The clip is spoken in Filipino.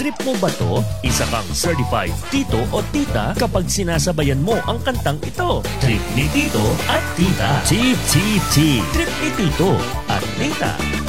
Trip mo ba to? Isa kang certified tito o tita kapag sinasabayan mo ang kantang ito. Trip ni Tito at Tita. TTT. Trip ni Tito at Tita.